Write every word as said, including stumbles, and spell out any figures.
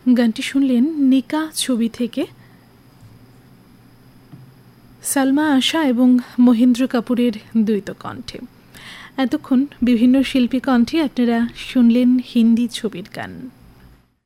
গানটি শুনলেন নিকা ছবি থেকে সালমা আশা এবং মহেন্দ্র কাপুরের দ্বৈত কণ্ঠে। এতক্ষণ বিভিন্ন শিল্পী কণ্ঠে আপনারা শুনলেন হিন্দি ছবির গান।